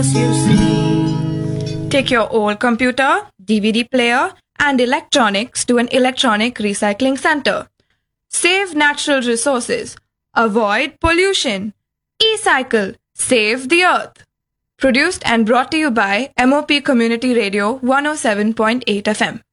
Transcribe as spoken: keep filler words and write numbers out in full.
you see. Take your old computer, D V D player, and electronics to an electronic recycling center. Save natural resources. Avoid pollution. E-cycle. Save the earth. Produced and brought to you by M O P Community Radio one oh seven point eight F M.